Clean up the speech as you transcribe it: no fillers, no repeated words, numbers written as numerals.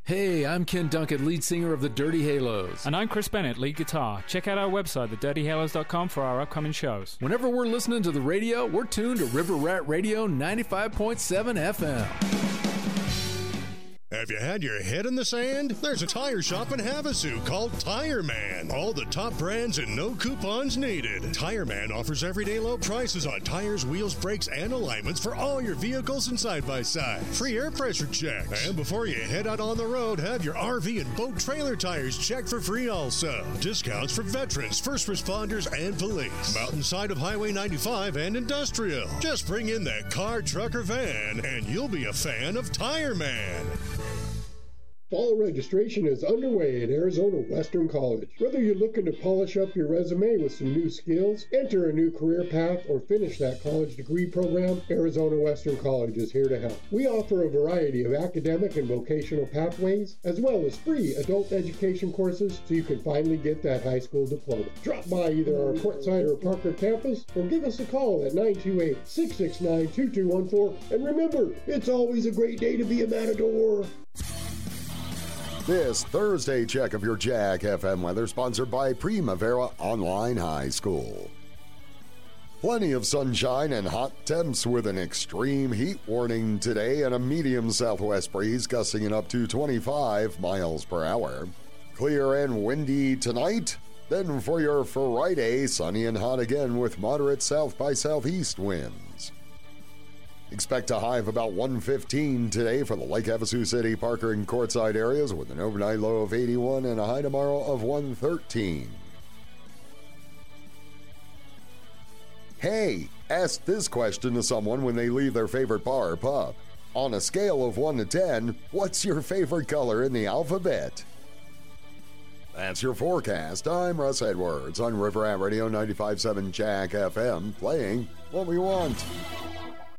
Hey, I'm Ken Dunkett, lead singer of the Dirty Halos. And I'm Chris Bennett, lead guitar. Check out our website, thedirtyhalos.com, for our upcoming shows. Whenever we're listening to the radio, we're tuned to River Rat Radio 95.7 FM. Have you had your head in the sand? There's a tire shop in Havasu called Tire Man. All the top brands and no coupons needed. Tire Man offers everyday low prices on tires, wheels, brakes, and alignments for all your vehicles and side-by-sides. Free air pressure checks. And before you head out on the road, have your RV and boat trailer tires checked for free also. Discounts for veterans, first responders, and police. Mountainside of Highway 95 and Industrial. Just bring in that car, truck, or van, and you'll be a fan of Tire Man. Fall registration is underway at Arizona Western College. Whether you're looking to polish up your resume with some new skills, enter a new career path, or finish that college degree program, Arizona Western College is here to help. We offer a variety of academic and vocational pathways, as well as free adult education courses, so you can finally get that high school diploma. Drop by either our Quartzsite or Parker campus, or give us a call at 928-669-2214. And remember, it's always a great day to be a Matador. This Thursday check of your Jack FM weather sponsored by Primavera Online High School. Plenty of sunshine and hot temps with an extreme heat warning today and a medium southwest breeze gusting up to 25 miles per hour. Clear and windy tonight. Then for your Friday, sunny and hot again with moderate south by southeast winds. Expect a high of about 115 today for the Lake Havasu City, Parker, and Quartzsite areas with an overnight low of 81 and a high tomorrow of 113. Hey, ask this question to someone when they leave their favorite bar or pub. On a scale of 1 to 10, what's your favorite color in the alphabet? That's your forecast. I'm Russ Edwards on River Rat Radio 95.7 Jack FM, playing what we want.